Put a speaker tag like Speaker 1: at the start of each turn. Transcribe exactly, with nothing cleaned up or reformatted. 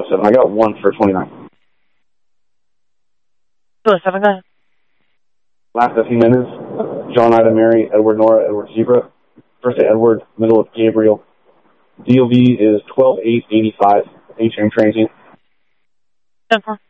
Speaker 1: oh seven. I got one for twenty-nine.
Speaker 2: two oh seven, go ahead.
Speaker 1: Last fifteen minutes, John Ida Mary, Edward Nora, Edward Zebra. First to Edward, middle of Gabriel. D O V is twelve eight eighty-five. H M transient.
Speaker 2: ten four.